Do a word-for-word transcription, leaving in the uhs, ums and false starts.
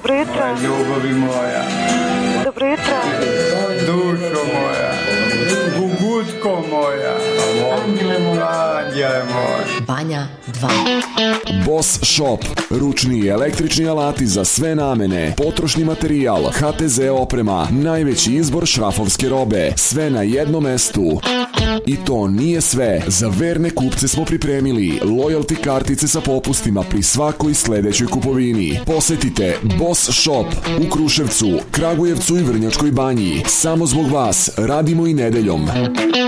Dobro jutro. Ljubavi moja. Dobro jutro. Dušo moja. Gugutko moja. Anđele moja. Anđele moja. Banja dva. Boss Shop. Ručni i električni alati za sve namene. Potrošni materijal. ha te zet oprema. Najveći izbor šrafovske robe. Sve na jednom mestu. I to nije sve. Za verne kupce smo pripremili loyalty kartice sa popustima pri svakoj sledećoj kupovini. Posetite Boss Shop u Kruševcu, Kragujevcu i Vrnjačkoj Banji. Samo zbog vas radimo i nedeljom.